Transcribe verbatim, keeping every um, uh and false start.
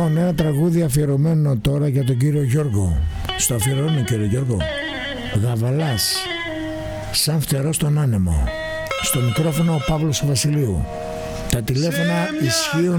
Ένα τραγούδι αφιερωμένο τώρα για τον κύριο Γιώργο. Στο αφιερώνω κύριο Γιώργο. Γαβαλάς, σαν φτερό στον άνεμο. Στο μικρόφωνο ο Παύλος ο Βασιλείου. Τα τηλέφωνα ισχύουν